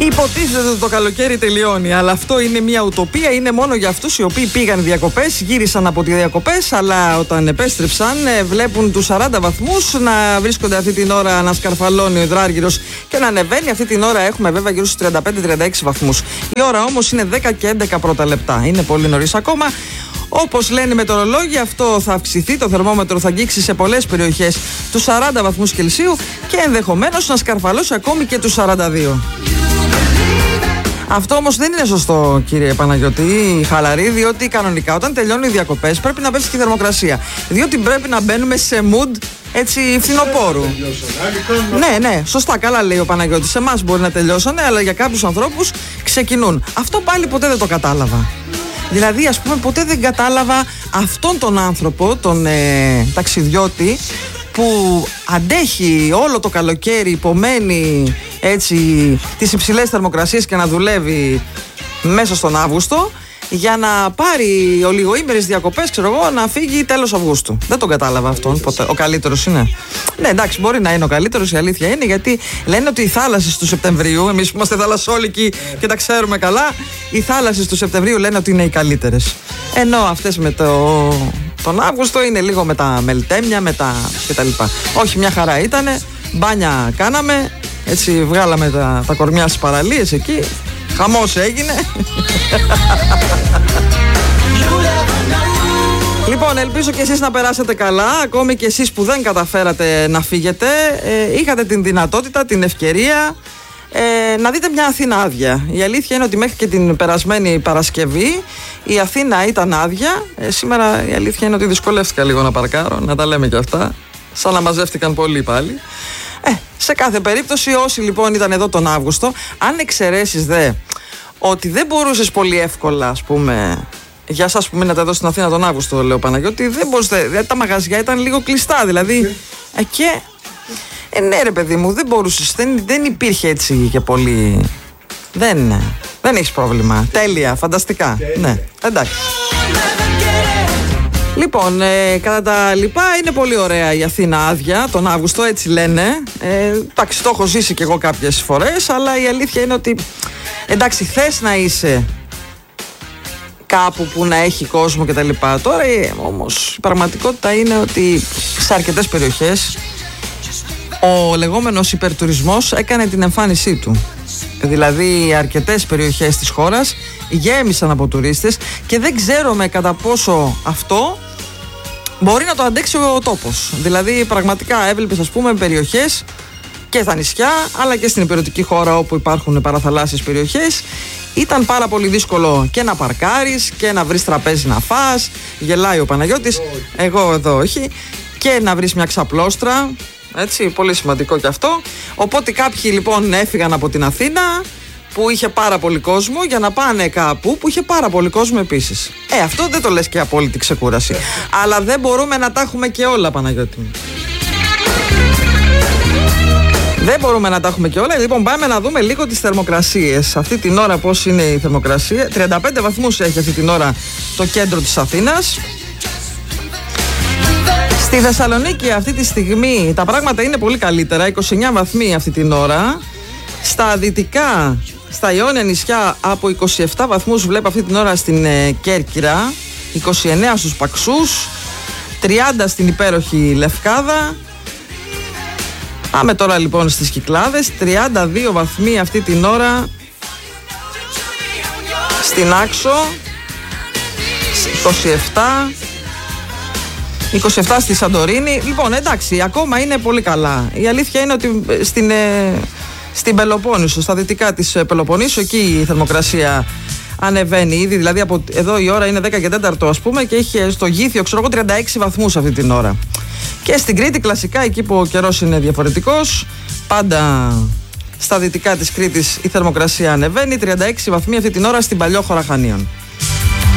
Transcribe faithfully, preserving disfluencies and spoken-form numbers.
Υποτίθεται ότι το καλοκαίρι τελειώνει, αλλά αυτό είναι μια ουτοπία. Είναι μόνο για αυτούς οι οποίοι πήγαν διακοπές, γύρισαν από τις διακοπές, αλλά όταν επέστρεψαν βλέπουν τους σαράντα βαθμούς να βρίσκονται αυτή την ώρα να σκαρφαλώνει ο υδράργυρος και να ανεβαίνει. Αυτή την ώρα έχουμε βέβαια γύρω στους τριάντα πέντε τριάντα έξι βαθμούς. Η ώρα όμως είναι δέκα και έντεκα πρώτα λεπτά. Είναι πολύ νωρίς ακόμα. Όπως λένε οι μετεωρολόγοι, αυτό θα αυξηθεί, το θερμόμετρο θα αγγίξει σε πολλές περιοχές τους σαράντα βαθμούς Κελσίου και ενδεχομένως να σκαρφαλώσει ακόμη και τους σαράντα δύο. Αυτό όμως δεν είναι σωστό, κύριε Παναγιώτη, χαλαρή, διότι κανονικά όταν τελειώνουν οι διακοπές πρέπει να πέσει και η θερμοκρασία. Διότι πρέπει να μπαίνουμε σε mood έτσι φθινοπόρου. Ναι, ναι, σωστά, καλά λέει ο Παναγιώτης. Σε εμάς μπορεί να τελειώσανε, αλλά για κάποιους ανθρώπους ξεκινούν. Αυτό πάλι ποτέ δεν το κατάλαβα. Δηλαδή, ας πούμε, ποτέ δεν κατάλαβα αυτόν τον άνθρωπο, τον ε, ταξιδιώτη, που αντέχει όλο το καλοκαίρι, υπομένει έτσι τις υψηλές θερμοκρασίες και να δουλεύει μέσα στον Αύγουστο για να πάρει ολιγοήμερες διακοπές, ξέρω εγώ, να φύγει τέλος Αυγούστου. Δεν τον κατάλαβα αυτόν ποτέ. Ο καλύτερος είναι. Ναι, εντάξει, μπορεί να είναι ο καλύτερος, η αλήθεια είναι, γιατί λένε ότι οι θάλασσες του Σεπτεμβρίου, εμείς που είμαστε θαλασσόλικοι και τα ξέρουμε καλά, οι θάλασσες του Σεπτεμβρίου λένε ότι είναι οι καλύτερες. Ενώ αυτές με το... τον Αύγουστο είναι λίγο με τα μελτέμια, με τα κτλ. Όχι, μια χαρά ήτανε, μπάνια κάναμε, έτσι βγάλαμε τα, τα κορμιά στις παραλίες εκεί, χαμός έγινε. Λοιπόν, ελπίζω και εσείς να περάσετε καλά, ακόμη και εσείς που δεν καταφέρατε να φύγετε, ε, είχατε την δυνατότητα, την ευκαιρία ε, να δείτε μια Αθήνα άδεια. Η αλήθεια είναι ότι μέχρι και την περασμένη Παρασκευή η Αθήνα ήταν άδεια. Ε, σήμερα η αλήθεια είναι ότι δυσκολεύτηκα λίγο να παρκάρω, να τα λέμε και αυτά, σαν να μαζεύτηκαν πολλοί πάλι. Ε, σε κάθε περίπτωση, όσοι λοιπόν ήταν εδώ τον Αύγουστο, αν εξαιρέσεις δε ότι δεν μπορούσες πολύ εύκολα, ας πούμε, για σας που μείνατε εδώ στην Αθήνα τον Αύγουστο, λέω Παναγιώτη, δεν μπορούσατε, δηλαδή τα μαγαζιά ήταν λίγο κλειστά, δηλαδή ε, και ε, ναι ρε παιδί μου, δεν μπορούσες, δεν, δεν υπήρχε έτσι και πολύ, δεν, δεν έχεις πρόβλημα, τέλεια, φανταστικά, ναι, εντάξει. Λοιπόν, ε, κατά τα λοιπά, είναι πολύ ωραία η Αθήνα άδεια τον Αύγουστο, έτσι λένε. Ε, εντάξει, το έχω ζήσει κι εγώ κάποιες φορές, αλλά η αλήθεια είναι ότι εντάξει, θες να είσαι κάπου που να έχει κόσμο κτλ. Τώρα ε, όμως η πραγματικότητα είναι ότι σε αρκετές περιοχές ο λεγόμενος υπερτουρισμός έκανε την εμφάνισή του. Δηλαδή αρκετές περιοχές της χώρας γέμισαν από τουρίστες και δεν ξέρουμε κατά πόσο αυτό μπορεί να το αντέξει ο τόπος. Δηλαδή πραγματικά έβλεπες, ας πούμε, περιοχές και στα νησιά αλλά και στην υπηρετική χώρα όπου υπάρχουν παραθαλάσσιες περιοχές. Ήταν πάρα πολύ δύσκολο και να παρκάρεις και να βρεις τραπέζι να φας. Γελάει ο Παναγιώτης, εγώ εδώ όχι. Και να βρεις μια ξαπλώστρα. Έτσι, πολύ σημαντικό και αυτό. Οπότε κάποιοι λοιπόν έφυγαν από την Αθήνα που είχε πάρα πολύ κόσμο για να πάνε κάπου που είχε πάρα πολύ κόσμο επίσης. Ε, αυτό δεν το λες και απόλυτη ξεκούραση. Αλλά δεν μπορούμε να τα έχουμε και όλα, Παναγιώτη μου. Δεν μπορούμε να τα έχουμε και όλα. Λοιπόν, πάμε να δούμε λίγο τις θερμοκρασίες. Αυτή την ώρα πώς είναι η θερμοκρασία. τριάντα πέντε βαθμούς έχει αυτή την ώρα το κέντρο της Αθήνας. Στη Θεσσαλονίκη αυτή τη στιγμή τα πράγματα είναι πολύ καλύτερα. είκοσι εννέα βαθμοί αυτή την ώρα. Στα δυτικά, στα Ιόνια νησιά, από είκοσι επτά βαθμούς βλέπω αυτή την ώρα στην ε, Κέρκυρα, είκοσι εννέα στους Παξούς, τριάντα στην υπέροχη Λευκάδα. Πάμε τώρα λοιπόν στις Κυκλάδες, τριάντα δύο βαθμοί αυτή την ώρα στην Άξο, είκοσι επτά, είκοσι επτά στη Σαντορίνη. Λοιπόν, εντάξει, ακόμα είναι πολύ καλά. Η αλήθεια είναι ότι στην, ε, στην Πελοπόννησο, στα δυτικά της Πελοποννήσου, εκεί η θερμοκρασία ανεβαίνει ήδη. Δηλαδή από εδώ η ώρα είναι δέκα και τέσσερα, ας πούμε, και έχει στο Γήθιο, ξέρω εγώ, τριάντα έξι βαθμούς αυτή την ώρα. Και στην Κρήτη κλασικά, εκεί που ο καιρός είναι διαφορετικός, πάντα στα δυτικά της Κρήτης η θερμοκρασία ανεβαίνει, τριάντα έξι βαθμοί αυτή την ώρα στην Παλιόχώρα Χανίων.